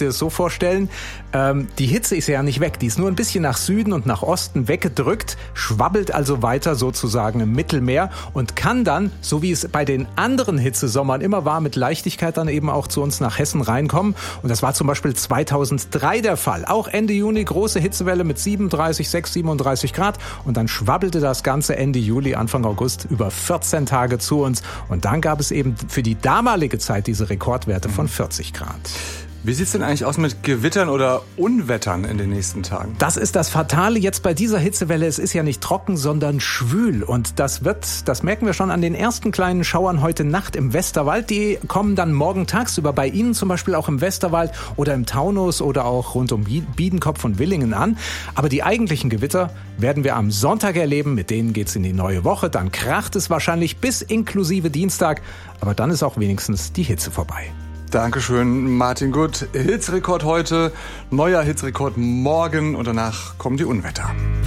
dir das so vorstellen, die Hitze ist ja nicht weg, die ist nur ein bisschen nach Süden und nach Osten weggedrückt, schwabbelt also weiter sozusagen im Mittelmeer und kann dann, so wie es bei den anderen Hitzesommern immer war, mit Leichtigkeit dann eben auch zu uns nach Hessen reinkommen. Und das war zum Beispiel 2003 der Fall. Auch Ende Juni große Hitzewelle mit 37 Grad und dann schwabbelte das Ganze Ende Juli, Anfang August über 14 Tage zu uns. Und dann gab es eben für die damalige Zeit diese Rekordwerte von 40 Grad. Wie sieht's denn eigentlich aus mit Gewittern oder Unwettern in den nächsten Tagen? Das ist das Fatale jetzt bei dieser Hitzewelle. Es ist ja nicht trocken, sondern schwül. Und das merken wir schon an den ersten kleinen Schauern heute Nacht im Westerwald. Die kommen dann morgen tagsüber bei Ihnen zum Beispiel auch im Westerwald oder im Taunus oder auch rund um Biedenkopf und Willingen an. Aber die eigentlichen Gewitter werden wir am Sonntag erleben. Mit denen geht's in die neue Woche. Dann kracht es wahrscheinlich bis inklusive Dienstag. Aber dann ist auch wenigstens die Hitze vorbei. Dankeschön, Martin Gutt. Hitzerekord heute, neuer Hitzerekord morgen und danach kommen die Unwetter.